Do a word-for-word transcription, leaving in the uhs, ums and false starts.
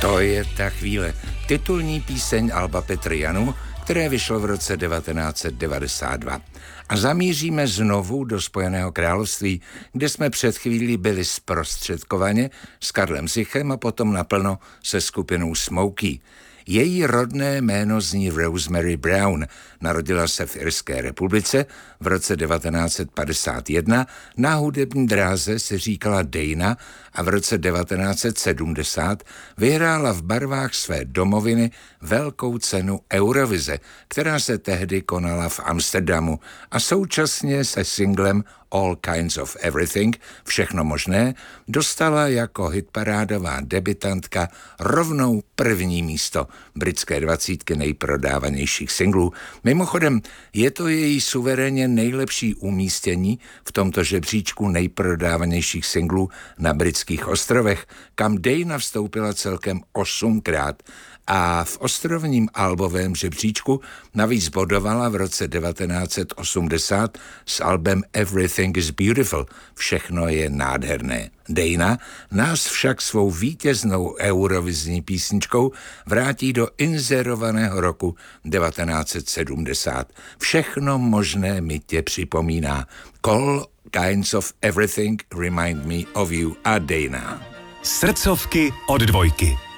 To je ta chvíle. Titulní píseň alba Petr Janu, které vyšlo v roce devatenáct set devadesát dva. A zamíříme znovu do Spojeného království, kde jsme před chvílí byli zprostředkovaně s Karlem Sichem a potom naplno se skupinou Smokey. Její rodné jméno zní Rosemary Brown. Narodila se v Irské republice v roce devatenáct set padesát jedna, na hudební dráze se říkala Dana a v roce devatenáct set sedmdesát vyhrála v barvách své domoviny velkou cenu Eurovize, která se tehdy konala v Amsterdamu, a současně se singlem All Kinds of Everything, všechno možné, dostala jako hitparádová debutantka rovnou první místo britské dvacítky nejprodávanějších singlů. Mimochodem, je to její suverénně nejlepší umístění v tomto žebříčku nejprodávanějších singlů na britských ostrovech, kam Dana vstoupila celkem osmkrát a v ostrovním albovém žebříčku navíc bodovala v roce devatenáct set osmdesát s albem Everything is Beautiful, všechno je nádherné. Dana nás však svou vítěznou eurovizní písničkou vrátí do inzerovaného roku devatenáct set sedmdesát. Všechno možné mi tě připomíná. All Kinds of Everything Remind Me of You a Dana. Srdcovky od dvojky.